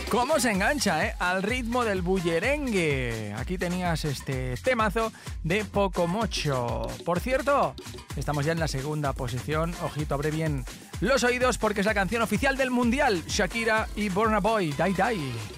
¿Cómo se engancha, al ritmo del bullerengue? Aquí tenías este temazo de Pocomocho. Por cierto, estamos ya en la segunda posición. Ojito, abre bien los oídos porque es la canción oficial del Mundial. Shakira y Burna Boy, Die Die.